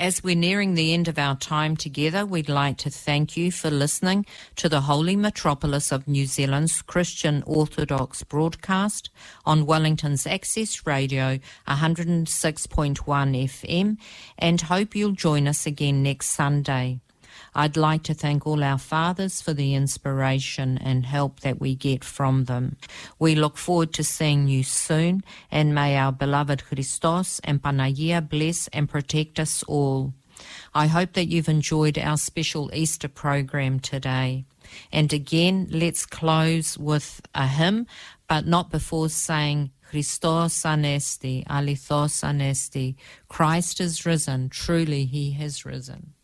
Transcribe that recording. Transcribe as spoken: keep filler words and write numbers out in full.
As we're nearing the end of our time together, we'd like to thank you for listening to the Holy Metropolis of New Zealand's Christian Orthodox broadcast on Wellington's Access Radio one oh six point one F M, and hope you'll join us again next Sunday. I'd like to thank all our fathers for the inspiration and help that we get from them. We look forward to seeing you soon, and may our beloved Christos and Panagia bless and protect us all. I hope that you've enjoyed our special Easter program today. And again, let's close with a hymn, but not before saying Christos Anesti, Alithos Anesti. Christ is risen, truly he has risen.